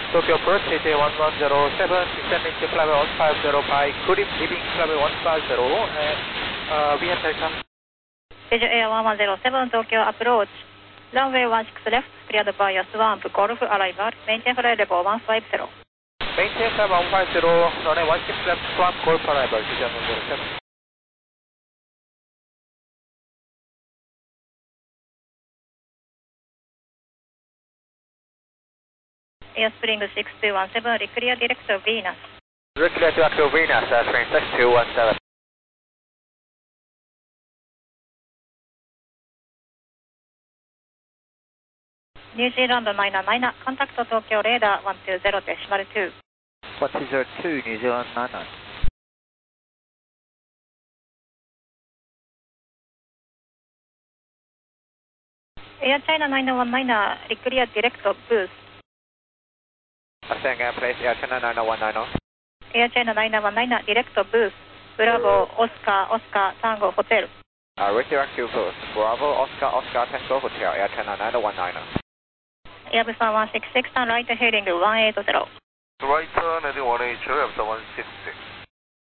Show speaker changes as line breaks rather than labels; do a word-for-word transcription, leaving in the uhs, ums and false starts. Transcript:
Tokyo approach A J one one zero seven, descending to flight one five zero by Kurim, leaving flight one five zero, and uh, we have takeoff.
A J Air one one zero seven, Tokyo approach. Runway one six left, cleared by Swamp, Golf arrival, maintain flight level one five zero.
Maintain flight one five zero, runway one six left, Swamp, Golf arrival, A J one one zero seven.
Airspring six two one seven, reclear direct to Venus.
Reclear direct to Venus, uh, train six two one seven.
New Zealand nine nine, contact Tokyo radar one two zero decimal two.
one two zero two, New Zealand nine nine.
Air China nine one nine, reclear direct to booth.
Say again, please. Air China nine one nine.
Air China nine one nine, direct to booth. Bravo, Oscar, Oscar, Tango, Hotel.
Uh, redirect to booth. Bravo, Oscar, Oscar, Tango, Hotel. Air China nine one nine.
Airbus one six six, right heading one eight zero.
Right turn heading one eight zero, Airbus one six six.